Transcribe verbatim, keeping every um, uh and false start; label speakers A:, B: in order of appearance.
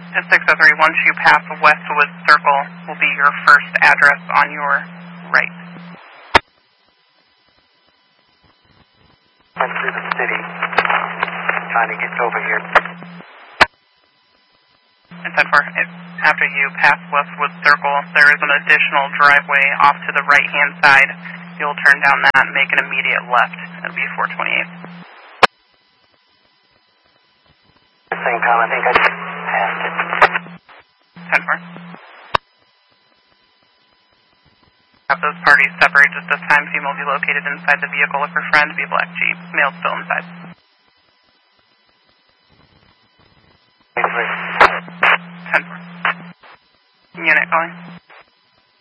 A: At six oh three, once you pass Westwood Circle, will be your first address on your right.
B: Went through the city, trying to get over here.
A: And ten four, after you pass Westwood Circle, there is an additional driveway off to the right-hand side. You'll turn down that and make an immediate left. It'll be four twenty-eight.
B: At the same time, I think I just passed it.
A: ten four. Have those parties separated at this time. Female will be located inside the vehicle with her friend. Be a black Jeep. Male still inside. ten four. Unit going.